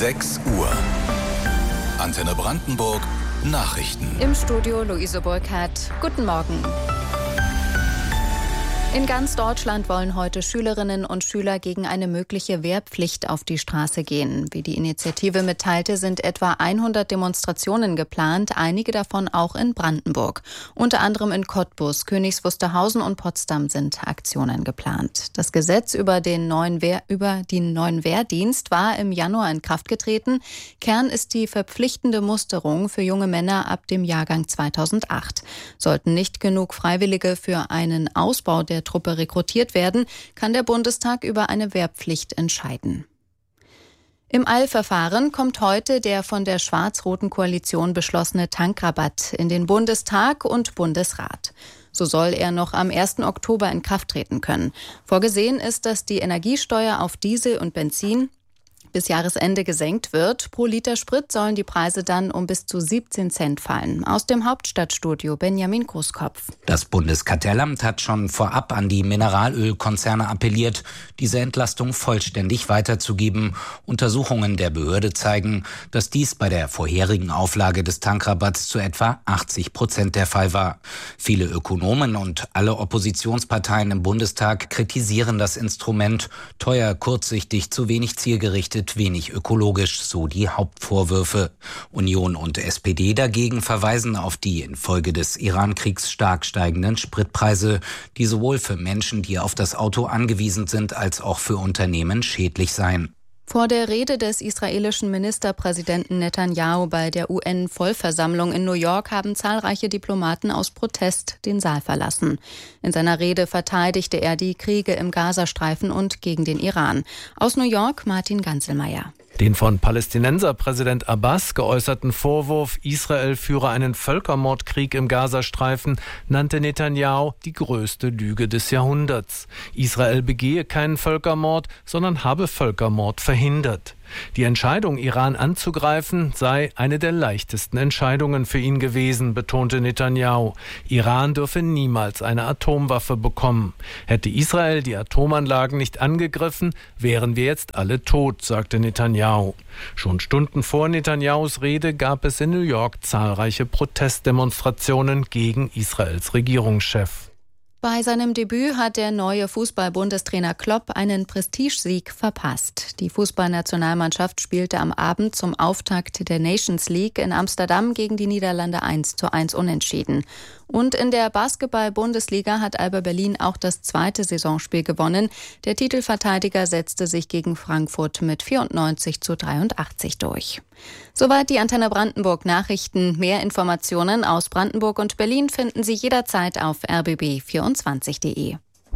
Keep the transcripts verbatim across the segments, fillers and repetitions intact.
sechs Uhr. Antenne Brandenburg Nachrichten. Im Studio Luise Burkhardt. Guten Morgen. In ganz Deutschland wollen heute Schülerinnen und Schüler gegen eine mögliche Wehrpflicht auf die Straße gehen. Wie die Initiative mitteilte, sind etwa hundert Demonstrationen geplant, einige davon auch in Brandenburg. Unter anderem in Cottbus, Königs Wusterhausen und Potsdam sind Aktionen geplant. Das Gesetz über den neuen Wehr, über den neuen Wehrdienst war im Januar in Kraft getreten. Kern ist die verpflichtende Musterung für junge Männer ab dem Jahrgang zweitausendacht. Sollten nicht genug Freiwillige für einen Ausbau der Truppe rekrutiert werden, kann der Bundestag über eine Wehrpflicht entscheiden. Im Eilverfahren kommt heute der von der schwarz-roten Koalition beschlossene Tankrabatt in den Bundestag und Bundesrat. So soll er noch am ersten Oktober in Kraft treten können. Vorgesehen ist, dass die Energiesteuer auf Diesel und Benzin bis Jahresende gesenkt wird. Pro Liter Sprit sollen die Preise dann um bis zu siebzehn Cent fallen. Aus dem Hauptstadtstudio Benjamin Großkopf. Das Bundeskartellamt hat schon vorab an die Mineralölkonzerne appelliert, diese Entlastung vollständig weiterzugeben. Untersuchungen der Behörde zeigen, dass dies bei der vorherigen Auflage des Tankrabatts zu etwa achtzig Prozent der Fall war. Viele Ökonomen und alle Oppositionsparteien im Bundestag kritisieren das Instrument. Teuer, kurzsichtig, zu wenig zielgerichtet, wenig ökologisch, so die Hauptvorwürfe. Union und S P D dagegen verweisen auf die infolge des Iran-Kriegs stark steigenden Spritpreise, die sowohl für Menschen, die auf das Auto angewiesen sind, als auch für Unternehmen schädlich seien. Vor der Rede des israelischen Ministerpräsidenten Netanyahu bei der U N-Vollversammlung in New York haben zahlreiche Diplomaten aus Protest den Saal verlassen. In seiner Rede verteidigte er die Kriege im Gazastreifen und gegen den Iran. Aus New York Martin Ganselmeier. Den von Palästinenserpräsident Abbas geäußerten Vorwurf, Israel führe einen Völkermordkrieg im Gazastreifen, nannte Netanyahu die größte Lüge des Jahrhunderts. Israel begehe keinen Völkermord, sondern habe Völkermord verhindert. Die Entscheidung, Iran anzugreifen, sei eine der leichtesten Entscheidungen für ihn gewesen, betonte Netanyahu. Iran dürfe niemals eine Atomwaffe bekommen. Hätte Israel die Atomanlagen nicht angegriffen, wären wir jetzt alle tot, sagte Netanyahu. Schon Stunden vor Netanyahus Rede gab es in New York zahlreiche Protestdemonstrationen gegen Israels Regierungschef. Bei seinem Debüt hat der neue Fußball-Bundestrainer Klopp einen Prestigesieg verpasst. Die Fußballnationalmannschaft spielte am Abend zum Auftakt der Nations League in Amsterdam gegen die Niederlande eins zu eins unentschieden. Und in der Basketball-Bundesliga hat Alba Berlin auch das zweite Saisonspiel gewonnen. Der Titelverteidiger setzte sich gegen Frankfurt mit vierundneunzig zu dreiundachtzig durch. Soweit die Antenne Brandenburg Nachrichten. Mehr Informationen aus Brandenburg und Berlin finden Sie jederzeit auf r b b vierundzwanzig punkt de.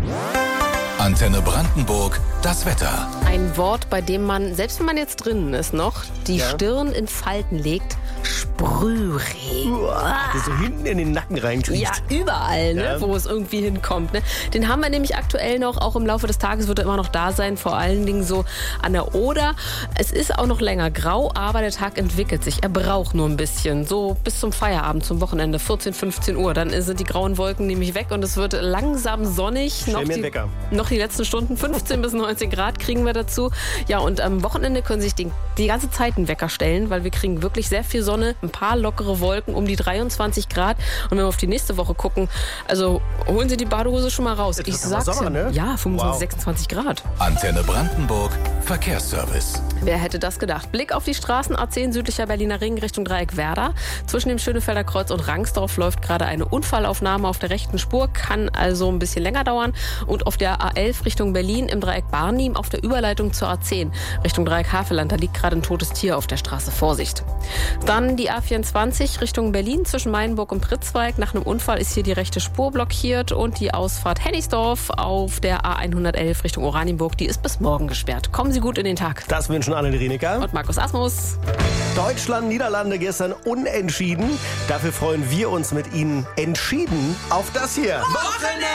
Antenne Brandenburg, das Wetter. Ein Wort, bei dem man, selbst wenn man jetzt drinnen ist noch, die ja. Stirn in Falten legt. Sprühregen. Uah, der so hinten in den Nacken reinkriecht. Ja, überall, ne, ja. wo es irgendwie hinkommt. Ne. Den haben wir nämlich aktuell noch, auch im Laufe des Tages wird er immer noch da sein, vor allen Dingen so an der Oder. Es ist auch noch länger grau, aber der Tag entwickelt sich. Er braucht nur ein bisschen, so bis zum Feierabend, zum Wochenende, vierzehn, fünfzehn Uhr. Dann sind die grauen Wolken nämlich weg und es wird langsam sonnig. Stell noch mir die, einen Wecker. Noch die letzten Stunden, fünfzehn bis neunzehn Grad kriegen wir dazu. Ja, und am Wochenende können Sie sich die, die ganze Zeit einen Wecker stellen, weil wir kriegen wirklich sehr viel Sonne, ein paar lockere Wolken, um die dreiundzwanzig Grad. Und wenn wir auf die nächste Woche gucken, also holen Sie die Badehose schon mal raus. Jetzt ich sag's Sommer, ne? Ja, fünfundzwanzig, Wow. sechsundzwanzig Grad. Antenne Brandenburg, Verkehrsservice. Wer hätte das gedacht? Blick auf die Straßen A zehn südlicher Berliner Ring Richtung Dreieck Werder. Zwischen dem Schönefelder Kreuz und Rangsdorf läuft gerade eine Unfallaufnahme auf der rechten Spur, kann also ein bisschen länger dauern. Und auf der A elf Richtung Berlin im Dreieck Barnim auf der Überleitung zur A zehn Richtung Dreieck Havelland, da liegt gerade ein totes Tier auf der Straße. Vorsicht. Dann die A vierundzwanzig Richtung Berlin zwischen Meilenburg und Pritzwalk. Nach einem Unfall ist hier die rechte Spur blockiert und die Ausfahrt Hennigsdorf auf der A hundertelf Richtung Oranienburg, die ist bis morgen gesperrt. Kommen Sie gut in den Tag. Das wünschen Anne Reneker und Markus Asmus. Deutschland, Niederlande gestern unentschieden. Dafür freuen wir uns mit Ihnen entschieden auf das hier. Wochenende!